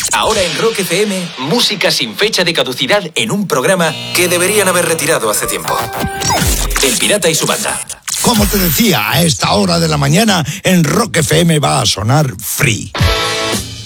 Ahora en Rock FM, música sin fecha de caducidad en un programa que deberían haber retirado hace tiempo. El Pirata y su banda. Como te decía, a esta hora de la mañana en Rock FM va a sonar Free.